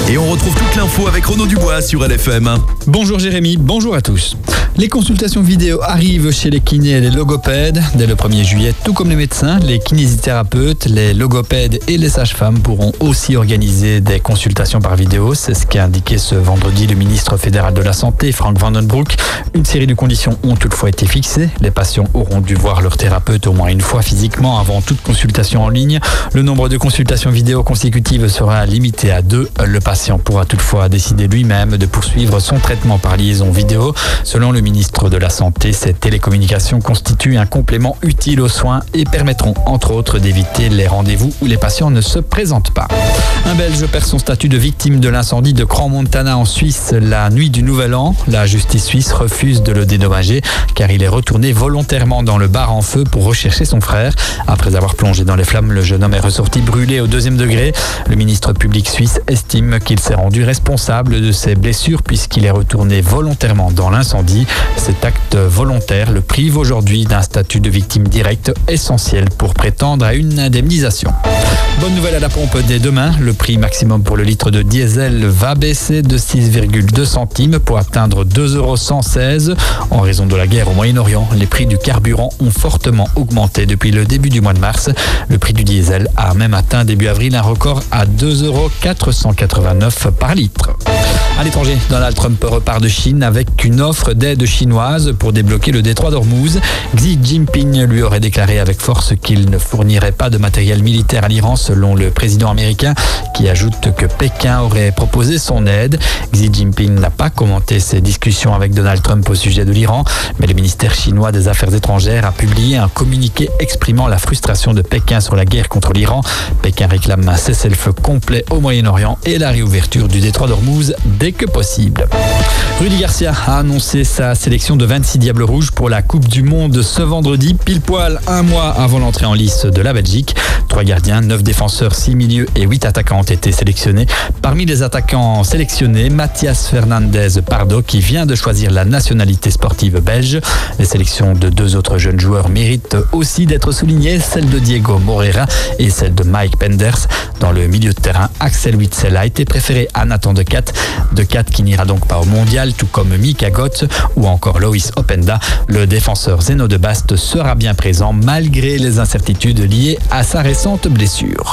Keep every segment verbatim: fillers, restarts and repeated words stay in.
Et on retrouve toute l'info avec Renaud Dubois sur L F M. Bonjour Jérémy, bonjour à tous. Les consultations vidéo arrivent chez les kinés et les logopèdes. Dès le premier juillet, tout comme les médecins, les kinésithérapeutes, les logopèdes et les sages-femmes pourront aussi organiser des consultations par vidéo. C'est ce qu'a indiqué ce vendredi le ministre fédéral de la Santé, Frank Vandenbroek. Une série de conditions ont toutefois été fixées. Les patients auront dû voir leur thérapeute au moins une fois physiquement avant toute consultation en ligne. Le nombre de consultations vidéo consécutives sera limité à deux. Le patient pourra toutefois décider lui-même de poursuivre son traitement par liaison vidéo. Selon le ministre de la Santé, ces télécommunications constituent un complément utile aux soins et permettront entre autres d'éviter les rendez-vous où les patients ne se présentent pas. Un Belge perd son statut de victime de l'incendie de Crans-Montana en Suisse la nuit du Nouvel An. La justice suisse refuse de le dédommager car il est retourné volontairement dans le bar en feu pour rechercher son frère. Après avoir plongé dans les flammes, le jeune homme est ressorti brûlé au deuxième degré. Le ministre public suisse estime qu'il s'est rendu responsable de ses blessures puisqu'il est retourné volontairement dans l'incendie. Cet acte volontaire le prive aujourd'hui d'un statut de victime directe essentiel pour prétendre à une indemnisation. Bonne nouvelle à la pompe dès demain, le prix maximum pour le litre de diesel va baisser de six virgule deux centimes pour atteindre deux euros cent seize. En raison de la guerre au Moyen-Orient, les prix du carburant ont fortement augmenté depuis le début du mois de mars. Le prix du diesel a même atteint début avril un record à deux euros quatre cent quatre-vingt-neuf par litre. À l'étranger, Donald Trump repart de Chine avec une offre d'aide chinoise pour débloquer le détroit d'Ormuz. Xi Jinping lui aurait déclaré avec force qu'il ne fournirait pas de matériel militaire à l'Iran selon le président américain qui ajoute que Pékin aurait proposé son aide. Xi Jinping n'a pas commenté ses discussions avec Donald Trump au sujet de l'Iran, mais le ministère chinois des Affaires étrangères a publié un communiqué exprimant la frustration de Pékin sur la guerre contre l'Iran. Pékin réclame un cessez-le-feu complet au Moyen-Orient et la réouverture du détroit d'Ormuz dès que possible. Rudy Garcia a annoncé sa sélection de vingt-six Diables Rouges pour la Coupe du Monde ce vendredi, pile poil un mois avant l'entrée en lice de la Belgique. Trois gardiens, neuf défenseurs, six milieux et huit attaquants ont été sélectionnés. Parmi les attaquants sélectionnés, Mathias Fernandez Pardo qui vient de choisir la nationalité sportive belge. Les sélections de deux autres jeunes joueurs méritent aussi d'être soulignées, celle de Diego Moreira et celle de Mike Penders. Dans le milieu de terrain, Axel Witsel a été préféré à Nathan Decat. Decat qui n'ira donc pas au mondial, tout comme Mika Gotts ou encore Loïs Openda. Le défenseur Zeno de Bast sera bien présent malgré les incertitudes liées à sa récente blessure.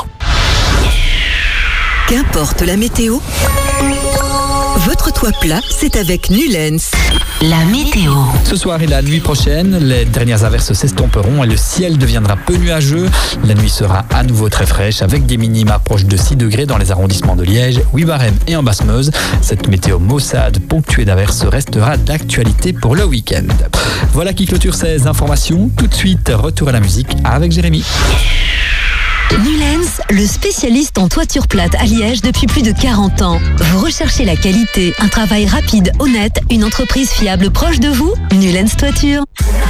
Qu'importe la météo, votre toit plat, c'est avec Nulens. La météo. Ce soir et la nuit prochaine, les dernières averses s'estomperont et le ciel deviendra peu nuageux. La nuit sera à nouveau très fraîche avec des minima proches de six degrés dans les arrondissements de Liège, Wibarem et en Basse-Meuse. Cette météo maussade ponctuée d'averses restera d'actualité pour le week-end. Voilà qui clôture ces informations. Tout de suite, retour à la musique avec Jérémy. Nulens, le spécialiste en toiture plate à Liège depuis plus de quarante ans. Vous recherchez la qualité, un travail rapide, honnête, une entreprise fiable proche de vous? Nulens Toiture.